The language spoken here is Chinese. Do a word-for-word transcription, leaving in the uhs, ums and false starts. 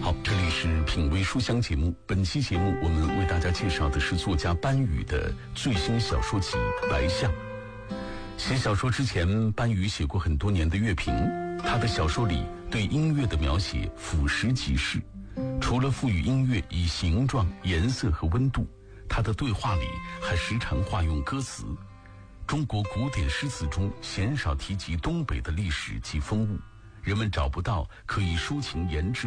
好，这里是品味书香节目。本期节目我们为大家介绍的是作家班宇的最新小说集《白象》。写小说之前，班宇写过很多年的乐评，他的小说里对音乐的描写俯拾即是。除了赋予音乐以形状、颜色和温度，他的对话里还时常化用歌词。中国古典诗词中鲜少提及东北的历史及风物，人们找不到可以抒情言志